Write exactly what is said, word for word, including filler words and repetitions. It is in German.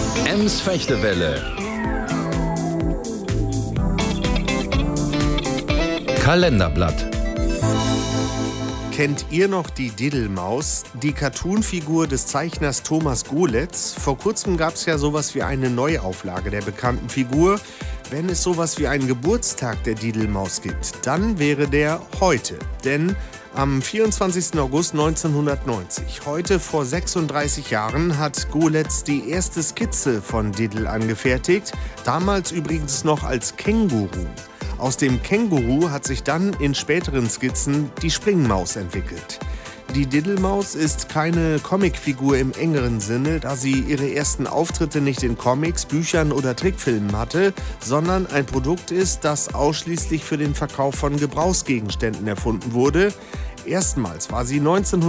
Ems Fechtewelle. Kalenderblatt. Kennt ihr noch die Diddelmaus, die Cartoonfigur des Zeichners Thomas Golitz? Vor kurzem gab es ja sowas wie eine Neuauflage der bekannten Figur. Wenn es sowas wie einen Geburtstag der Diddelmaus gibt, dann wäre der heute. Denn am vierundzwanzigsten August neunzehnhundertneunzig, heute vor sechsunddreißig Jahren, hat Golitz die erste Skizze von Diddel angefertigt. Damals übrigens noch als Känguru. Aus dem Känguru hat sich dann in späteren Skizzen die Springmaus entwickelt. Die Diddelmaus ist keine Comicfigur im engeren Sinne, da sie ihre ersten Auftritte nicht in Comics, Büchern oder Trickfilmen hatte, sondern ein Produkt ist, das ausschließlich für den Verkauf von Gebrauchsgegenständen erfunden wurde. Erstmals war sie neunzehnhundertneunundachtzig